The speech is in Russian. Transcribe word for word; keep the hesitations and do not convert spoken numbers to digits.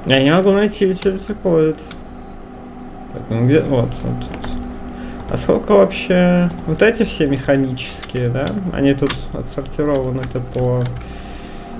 Я не могу найти utility code. Так, ну где? Вот, вот тут. А сколько вообще... Вот эти все механические, да? Они тут отсортированы-то по